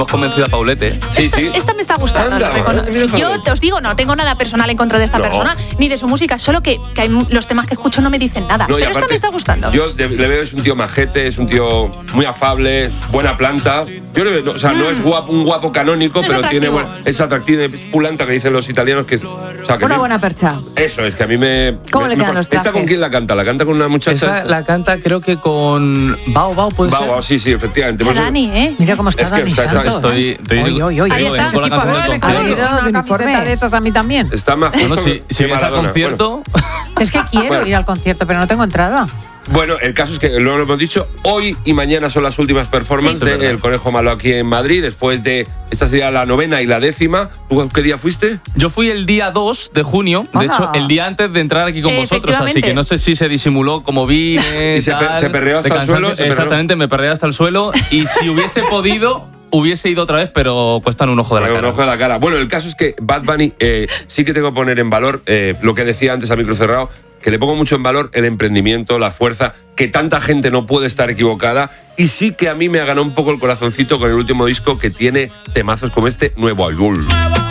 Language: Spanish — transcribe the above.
Hemos convencido a Paulete. Sí. Esta me está gustando. Yo te os digo, no tengo nada personal en contra de esta persona, ni de su música, solo que hay los temas que escucho no me dicen nada. No, pero aparte, esta me está gustando. Yo le veo, es un tío majete, es un tío muy afable, buena planta. Yo le veo, no es un guapo canónico, pero atractivo. es atractivo, es pulanta, que dicen los italianos, que es... Una buena percha. Eso, es que a mí me... ¿Cómo le quedan los trajes? ¿Esta con quién la canta? ¿La canta con una muchacha? Esa la canta creo que con Bao, ¿puede ser? Bao, sí, efectivamente. Mira, Dani, ¿eh? Mira cómo está Dani Santos. Estoy Ahí está. con la canción del concierto. Una camiseta de esas a mí también. Está más justo Si vienes al concierto... Es que quiero ir al concierto, pero no tengo entrada. Bueno, el caso es que, lo hemos dicho, hoy y mañana son las últimas performances del Conejo Malo aquí en Madrid. Después de, esta sería la 9ª y la 10ª. ¿Tú qué día fuiste? Yo fui el día 2 de junio, de hecho, el día antes de entrar aquí con vosotros, así que no sé si se disimuló como vine. Y se perreó hasta el suelo. Exactamente, me perreé hasta el suelo. Y si hubiese podido, hubiese ido otra vez, pero cuestan un ojo de la cara. Un ojo de la cara. Bueno, el caso es que Bad Bunny sí que tengo que poner en valor lo que decía antes a micro cerrado, que le pongo mucho en valor el emprendimiento, la fuerza, que tanta gente no puede estar equivocada, y sí que a mí me ha ganado un poco el corazoncito con el último disco, que tiene temazos como este Nuevo Albul.